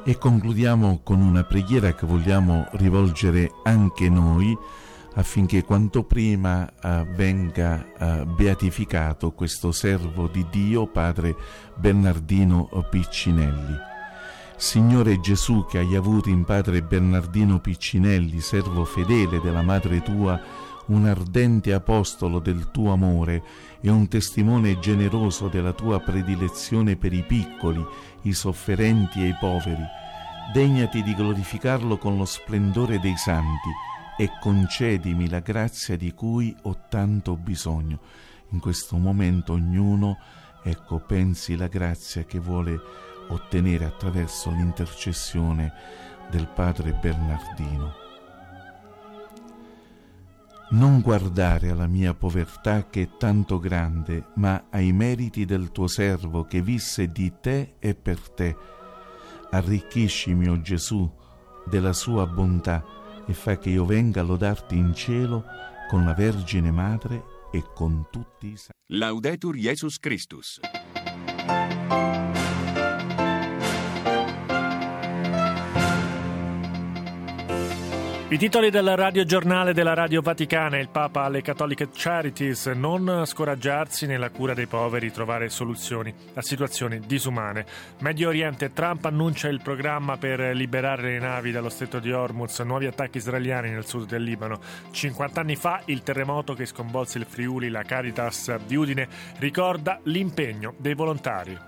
E concludiamo con una preghiera che vogliamo rivolgere anche noi affinché quanto prima venga beatificato questo servo di Dio, padre Bernardino Piccinelli. Signore Gesù, che hai avuto in padre Bernardino Piccinelli, servo fedele della madre tua, un ardente apostolo del tuo amore e un testimone generoso della tua predilezione per i piccoli, i sofferenti e i poveri, degnati di glorificarlo con lo splendore dei santi e concedimi la grazia di cui ho tanto bisogno. In questo momento ognuno, pensi la grazia che vuole ottenere attraverso l'intercessione del padre Bernardino. Non guardare alla mia povertà che è tanto grande, ma ai meriti del tuo servo che visse di te e per te. Arricchiscimi, o Gesù, della sua bontà e fa che io venga a lodarti in cielo con la Vergine Madre e con tutti i santi. Laudetur Jesus Christus. I titoli del radiogiornale della Radio Vaticana. Il Papa alle Catholic Charities: non scoraggiarsi nella cura dei poveri, trovare soluzioni a situazioni disumane. Medio Oriente: Trump annuncia il programma per liberare le navi dallo stretto di Hormuz, nuovi attacchi israeliani nel sud del Libano. 50 anni fa il terremoto che sconvolse il Friuli, la Caritas di Udine ricorda l'impegno dei volontari.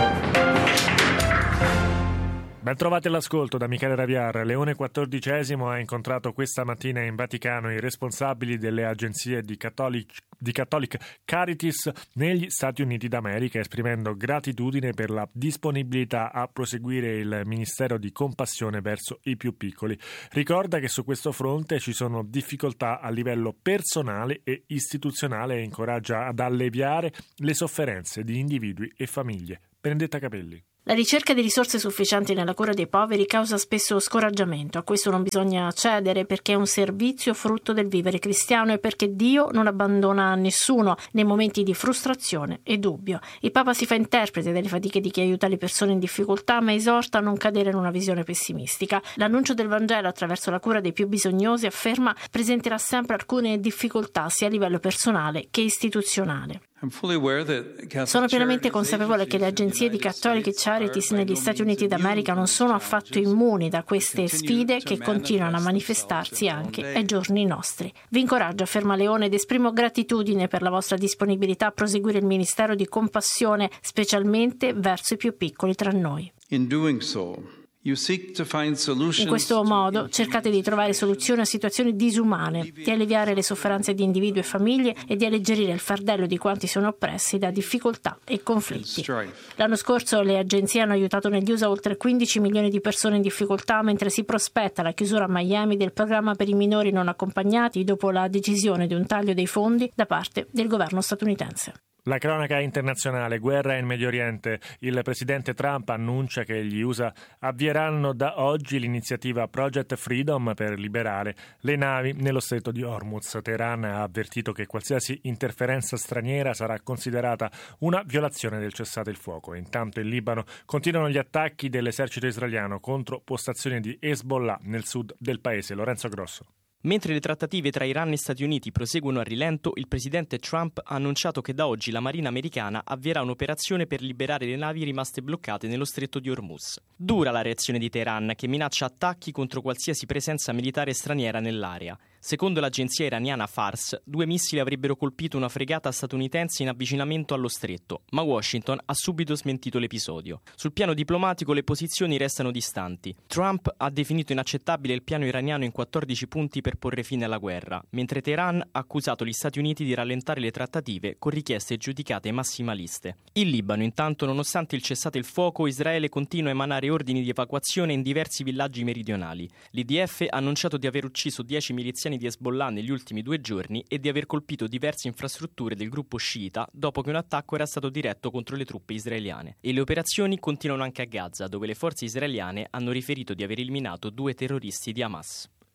Ben trovati all'ascolto da Michele Raviar. Leone XIV ha incontrato questa mattina in Vaticano i responsabili delle agenzie di Catholic Charities negli Stati Uniti d'America, esprimendo gratitudine per la disponibilità a proseguire il ministero di compassione verso i più piccoli. Ricorda che su questo fronte ci sono difficoltà a livello personale e istituzionale e incoraggia ad alleviare le sofferenze di individui e famiglie. Benedetta Capelli. La ricerca di risorse sufficienti nella cura dei poveri causa spesso scoraggiamento. A questo non bisogna cedere, perché è un servizio frutto del vivere cristiano e perché Dio non abbandona nessuno nei momenti di frustrazione e dubbio. Il Papa si fa interprete delle fatiche di chi aiuta le persone in difficoltà, ma esorta a non cadere in una visione pessimistica. L'annuncio del Vangelo attraverso la cura dei più bisognosi, afferma, presenterà sempre alcune difficoltà sia a livello personale che istituzionale. Sono pienamente consapevole che le agenzie di Catholic Charities negli Stati Uniti d'America non sono affatto immuni da queste sfide che continuano a manifestarsi anche ai giorni nostri. Vi incoraggio, afferma Leone, ed esprimo gratitudine per la vostra disponibilità a proseguire il ministero di compassione, specialmente verso i più piccoli tra noi. In questo modo cercate di trovare soluzioni a situazioni disumane, di alleviare le sofferenze di individui e famiglie e di alleggerire il fardello di quanti sono oppressi da difficoltà e conflitti. L'anno scorso le agenzie hanno aiutato negli USA oltre 15 milioni di persone in difficoltà, mentre si prospetta la chiusura a Miami del programma per i minori non accompagnati dopo la decisione di un taglio dei fondi da parte del governo statunitense. La cronaca internazionale: guerra in Medio Oriente. Il presidente Trump annuncia che gli USA avvieranno da oggi l'iniziativa Project Freedom per liberare le navi nello stretto di Hormuz. Teheran ha avvertito che qualsiasi interferenza straniera sarà considerata una violazione del cessate il fuoco. Intanto in Libano continuano gli attacchi dell'esercito israeliano contro postazioni di Hezbollah nel sud del paese. Lorenzo Grosso. Mentre le trattative tra Iran e Stati Uniti proseguono a rilento, il presidente Trump ha annunciato che da oggi la Marina americana avvierà un'operazione per liberare le navi rimaste bloccate nello stretto di Hormuz. Dura la reazione di Teheran, che minaccia attacchi contro qualsiasi presenza militare straniera nell'area. Secondo l'agenzia iraniana Fars, 2 missili avrebbero colpito una fregata statunitense in avvicinamento allo stretto, ma Washington ha subito smentito l'episodio. Sul piano diplomatico le posizioni restano distanti. Trump ha definito inaccettabile il piano iraniano in 14 punti per porre fine alla guerra, mentre Teheran ha accusato gli Stati Uniti di rallentare le trattative con richieste giudicate massimaliste. In Libano, intanto, nonostante il cessate il fuoco, Israele continua a emanare ordini di evacuazione in diversi villaggi meridionali. L'IDF ha annunciato di aver ucciso 10 miliziani di Hezbollah negli ultimi 2 giorni e di aver colpito diverse infrastrutture del gruppo sciita dopo che un attacco era stato diretto contro le truppe israeliane. E le operazioni continuano anche a Gaza, dove le forze israeliane hanno riferito di aver eliminato 2 terroristi di Hamas.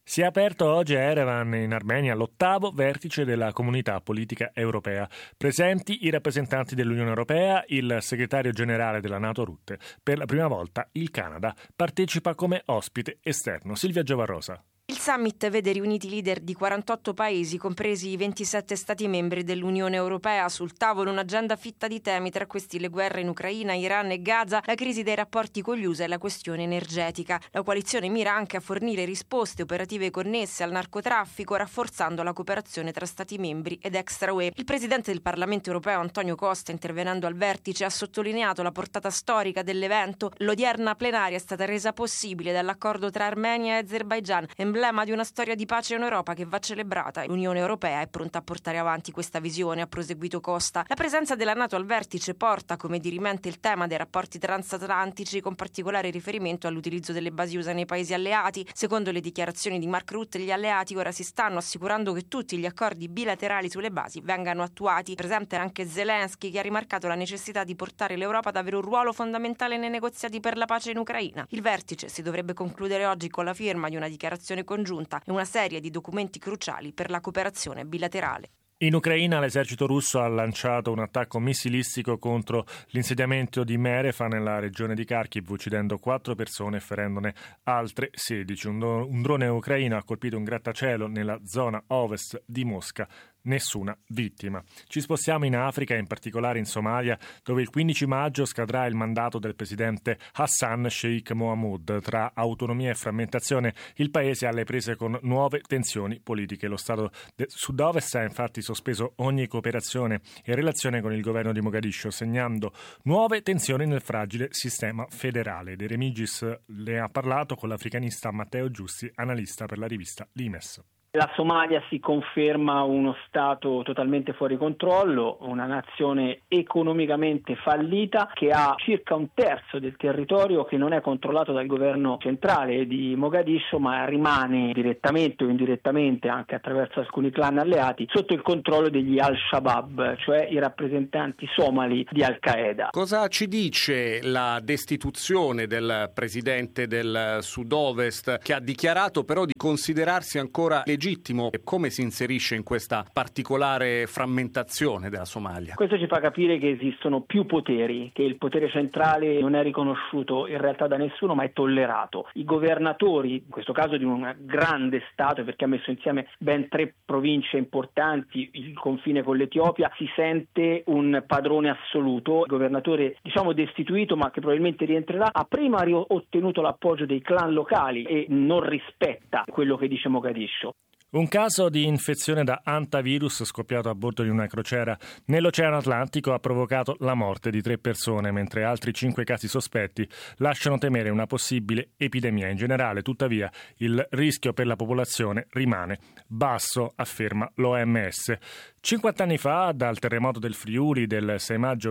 Si è aperto oggi a Erevan, in Armenia, l'8° vertice della Comunità Politica Europea. Presenti i rappresentanti dell'Unione Europea, il segretario generale della NATO Rutte. Per la prima volta il Canada partecipa come ospite esterno. Silvia Giovarrosa. Il summit vede riuniti i leader di 48 paesi, compresi i 27 Stati membri dell'Unione Europea. Sul tavolo un'agenda fitta di temi, tra questi le guerre in Ucraina, Iran e Gaza, la crisi dei rapporti con gli USA e la questione energetica. La coalizione mira anche a fornire risposte operative connesse al narcotraffico, rafforzando la cooperazione tra Stati membri ed extra-UE. Il presidente del Parlamento europeo, Antonio Costa, intervenendo al vertice, ha sottolineato la portata storica dell'evento. L'odierna plenaria è stata resa possibile dall'accordo tra Armenia e Azerbaigian, emblema di una storia di pace in Europa che va celebrata. L'Unione Europea è pronta a portare avanti questa visione, ha proseguito Costa. La presenza della NATO al vertice porta come dirimente il tema dei rapporti transatlantici, con particolare riferimento all'utilizzo delle basi USA nei paesi alleati. Secondo le dichiarazioni di Mark Rutte, gli alleati ora si stanno assicurando che tutti gli accordi bilaterali sulle basi vengano attuati. Presente anche Zelensky, che ha rimarcato la necessità di portare l'Europa ad avere un ruolo fondamentale nei negoziati per la pace in Ucraina. Il vertice si dovrebbe concludere oggi con la firma di una dichiarazione congiunta e una serie di documenti cruciali per la cooperazione bilaterale. In Ucraina l'esercito russo ha lanciato un attacco missilistico contro l'insediamento di Merefa nella regione di Kharkiv, uccidendo 4 persone e ferendone altre 16. Un drone ucraino ha colpito un grattacielo nella zona ovest di Mosca. Nessuna vittima. Ci spostiamo in Africa, in particolare in Somalia, dove il 15 maggio scadrà il mandato del presidente Hassan Sheikh Mohamud. Tra autonomia e frammentazione, il paese è alle prese con nuove tensioni politiche. Lo Stato del Sud-Ovest ha infatti sospeso ogni cooperazione e relazione con il governo di Mogadiscio, segnando nuove tensioni nel fragile sistema federale. De Remigis le ha parlato con l'africanista Matteo Giussi, analista per la rivista Limes. La Somalia si conferma uno stato totalmente fuori controllo, una nazione economicamente fallita che ha circa un terzo del territorio che non è controllato dal governo centrale di Mogadiscio, ma rimane direttamente o indirettamente, anche attraverso alcuni clan alleati, sotto il controllo degli Al-Shabaab, cioè i rappresentanti somali di Al-Qaeda. Cosa ci dice la destituzione del presidente del Sud-Ovest, che ha dichiarato però di considerarsi ancora legittimo? Come si inserisce in questa particolare frammentazione della Somalia? Questo ci fa capire che esistono più poteri, che il potere centrale non è riconosciuto in realtà da nessuno, ma è tollerato. I governatori, in questo caso di un grande stato, perché ha messo insieme ben 3 province importanti, il confine con l'Etiopia, si sente un padrone assoluto. Il governatore, destituito, ma che probabilmente rientrerà, ha prima ottenuto l'appoggio dei clan locali e non rispetta quello che dice Mogadiscio. Un caso di infezione da hantavirus scoppiato a bordo di una crociera nell'Oceano Atlantico ha provocato la morte di 3 persone, mentre altri 5 casi sospetti lasciano temere una possibile epidemia. In generale, tuttavia, il rischio per la popolazione rimane basso, afferma l'OMS. 50 anni fa, dal terremoto del Friuli del 6 maggio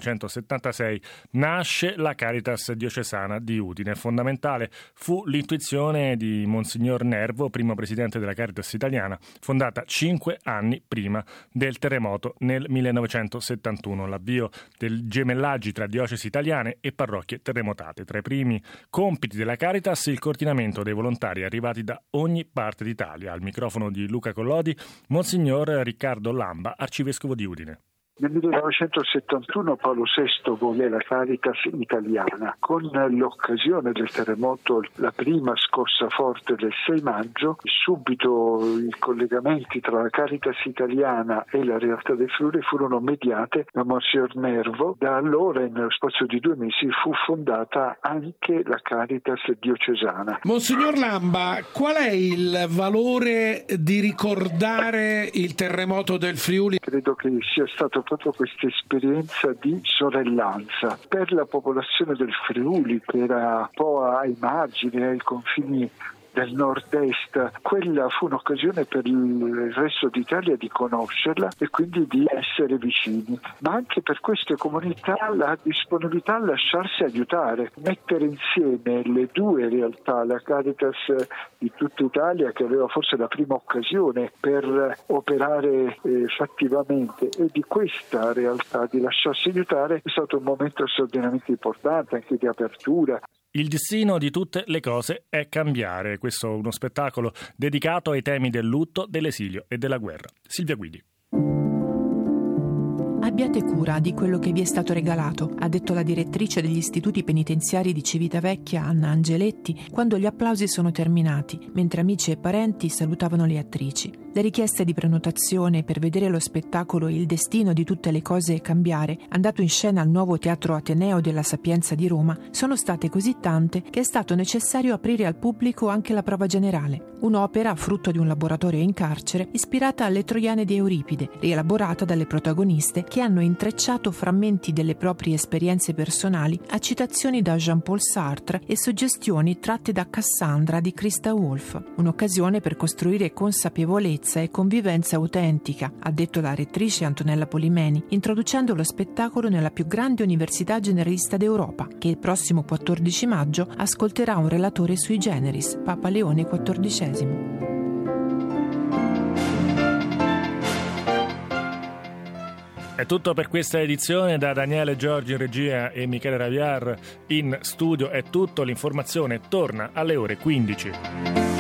1976, nasce la Caritas diocesana di Udine. Fondamentale fu l'intuizione di Monsignor Nervo, primo presidente della Caritas italiana, fondata 5 anni prima del terremoto nel 1971. L'avvio del gemellaggi tra diocesi italiane e parrocchie terremotate. Tra i primi compiti della Caritas, il coordinamento dei volontari arrivati da ogni parte d'Italia. Al microfono di Luca Collodi, Monsignor Riccardo Lamba, arcivescovo di Udine. Nel 1971 Paolo VI volle la Caritas italiana. Con l'occasione del terremoto, la prima scossa forte del 6 maggio, subito i collegamenti tra la Caritas italiana e la realtà del Friuli furono mediate da Monsignor Nervo. Da allora, nello spazio di 2 mesi, fu fondata anche la Caritas diocesana. Monsignor Lamba, qual è il valore di ricordare il terremoto del Friuli? Credo che sia stato proprio questa esperienza di sorellanza per la popolazione del Friuli, che era un po' ai margini, ai confini del nord-est. Quella fu un'occasione per il resto d'Italia di conoscerla e quindi di essere vicini, ma anche per queste comunità la disponibilità a lasciarsi aiutare, mettere insieme le 2 realtà, la Caritas di tutta Italia, che aveva forse la prima occasione per operare fattivamente, e di questa realtà di lasciarsi aiutare, è stato un momento straordinariamente importante, anche di apertura. Il destino di tutte le cose è cambiare. Questo è uno spettacolo dedicato ai temi del lutto, dell'esilio e della guerra. Silvia Guidi. Abbiate cura di quello che vi è stato regalato, ha detto la direttrice degli istituti penitenziari di Civitavecchia, Anna Angeletti, quando gli applausi sono terminati, mentre amici e parenti salutavano le attrici. Le richieste di prenotazione per vedere lo spettacolo Il destino di tutte le cose è cambiare, andato in scena al nuovo Teatro Ateneo della Sapienza di Roma, sono state così tante che è stato necessario aprire al pubblico anche la prova generale. Un'opera frutto di un laboratorio in carcere ispirata alle Troiane di Euripide, rielaborata dalle protagoniste che hanno intrecciato frammenti delle proprie esperienze personali a citazioni da Jean-Paul Sartre e suggestioni tratte da Cassandra di Christa Wolf. Un'occasione per costruire consapevolezza e convivenza autentica, ha detto la rettrice Antonella Polimeni, introducendo lo spettacolo nella più grande università generalista d'Europa, che il prossimo 14 maggio ascolterà un relatore sui generis, Papa Leone XIV. È tutto per questa edizione. Da Daniele Giorgi in regia e Michele Raviar in studio è tutto. L'informazione torna alle ore 15.